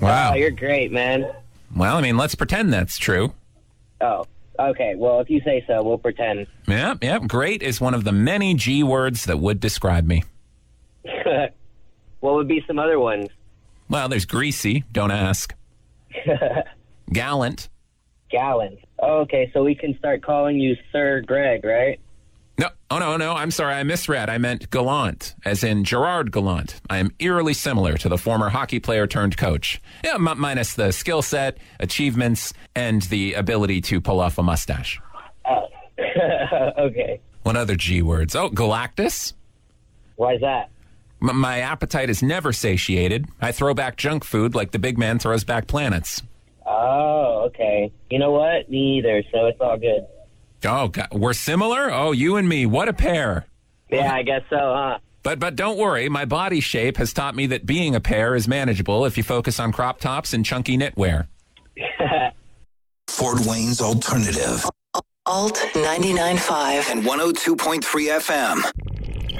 Wow. Oh, you're great, man. Well, I mean, let's pretend that's true. Oh, okay. Well, if you say so, we'll pretend. Yeah. Great is one of the many G words that would describe me. What would be some other ones? Well, there's greasy. Don't ask. Gallant. Gallant. Okay, so we can start calling you Sir Greg, right? No. Oh, no. I'm sorry. I misread. I meant gallant, as in Gerard Gallant. I am eerily similar to the former hockey player turned coach. Yeah, minus the skill set, achievements, and the ability to pull off a mustache. Oh, okay. What other G words? Oh, Galactus. Why is that? My appetite is never satiated. I throw back junk food like the big man throws back planets. Oh, okay. You know what? Me either, so it's all good. Oh, God. We're similar? Oh, you and me. What a pair. Yeah, I guess so, huh? But don't worry. My body shape has taught me that being a pair is manageable if you focus on crop tops and chunky knitwear. Fort Wayne's Alternative. Alt 99.5 And 102.3 FM.